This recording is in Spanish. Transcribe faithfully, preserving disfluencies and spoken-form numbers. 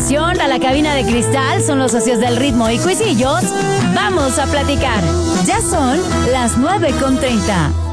invitación a la cabina de cristal son los socios del ritmo y Cuisillos. Vamos a platicar. Ya son las nueve con treinta.